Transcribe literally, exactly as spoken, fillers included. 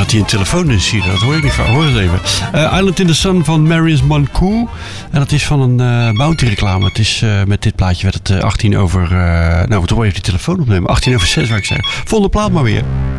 had hij een telefoon in China, dat hoor ik niet van. Hoor eens even. Uh, Island in the Sun van Marius Moncoux. En dat is van een uh, Bounty reclame. Het is, uh, met dit plaatje werd het uh, achttien over... Uh, nou, wat hoor je die telefoon opnemen? achttien over zes, waar ik zeg. Volgende plaat maar weer.